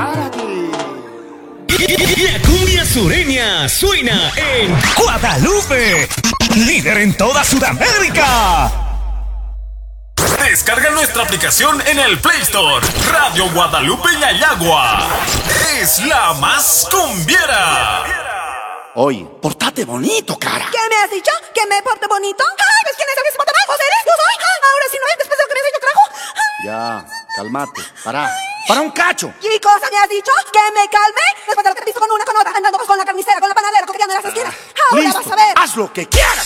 La cumbia sureña suena en Guadalupe, líder en toda Sudamérica. Descarga nuestra aplicación en el Play Store. Radio Guadalupe Yayagua es la más cumbiera. Oye, portate bonito, cara. ¿Qué me has dicho? ¿Que me porte bonito? ¡Ay, ves quién es el que se porta mal! ¿José eres? ¿Yo soy? Ahora sí no es después de lo que me has hecho, carajo. Ya, cálmate. Para un cacho. ¿Qué cosa me has dicho? ¿Que me calme? Después de lo que te he visto con una, con otra, andando con la carnicera, con la panadera, coqueteando en las esquinas. Ahora Listo, vas a ver. haz lo que quieras.